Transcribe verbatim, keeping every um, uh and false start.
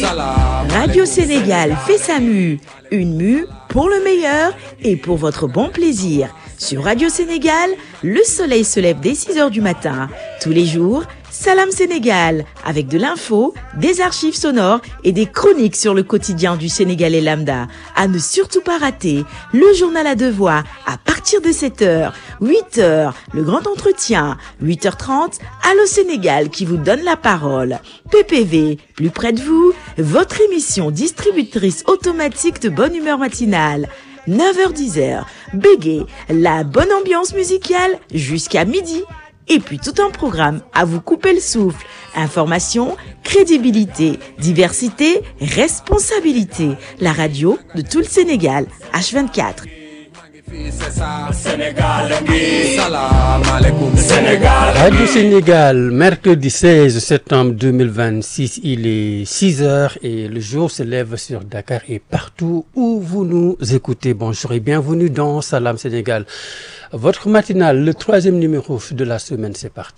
Radio Sénégal fait sa mue. Une mue pour le meilleur et pour votre bon plaisir. Sur Radio Sénégal, le soleil se lève dès six heures du matin. Tous les jours, Salam Sénégal, avec de l'info, des archives sonores et des chroniques sur le quotidien du Sénégalais lambda. À ne surtout pas rater, le journal à deux voix à partir de sept heures, huit heures, le grand entretien, huit heures trente, Allo Sénégal qui vous donne la parole. P P V, plus près de vous, votre émission distributrice automatique de bonne humeur matinale. neuf heures dix, Bégué, la bonne ambiance musicale jusqu'à midi. Et puis tout un programme à vous couper le souffle. Information, crédibilité, diversité, responsabilité. La radio de tout le Sénégal, H vingt-quatre. Radio Sénégal, mercredi seize septembre deux mille vingt-six, il est six heures et le jour se lève sur Dakar et partout où vous nous écoutez. Bonjour et bienvenue dans Salam Sénégal. Votre matinale, le troisième numéro de la semaine, c'est parti.